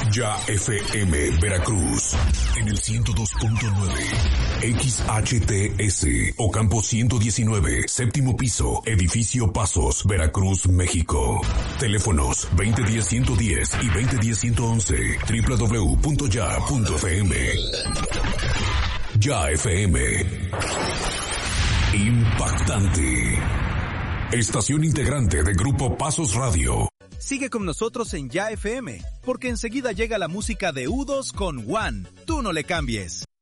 Ya FM Veracruz en el 102.9 XHTS Ocampo 119, séptimo piso, edificio Pasos, Veracruz, México. Teléfonos 2010-110 y 2010-111, www.ya.fm. Ya FM. Impactante. Estación integrante de Grupo Pasos Radio. Sigue con nosotros en Ya FM, porque enseguida llega la música de U2 con One. Tú no le cambies.